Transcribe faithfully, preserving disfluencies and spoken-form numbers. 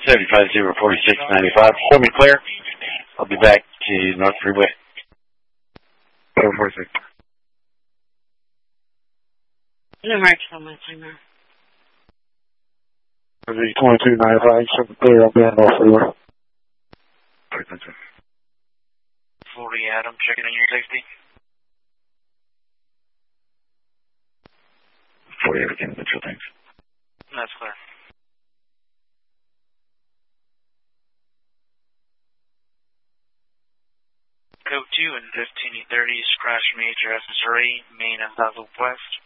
seventy-five zero forty-six ninety-five. Hold me clear. I'll be back to North Freeway. zero forty-six. Numerics on my timer. twenty-two ninety-five, seven clear, I'll be on North Freeway. forty Adam, checking on your safety. forty again, Mitchell, thanks. That's clear. Code two and fifteen thirty, crash major S S R E, main and southwest.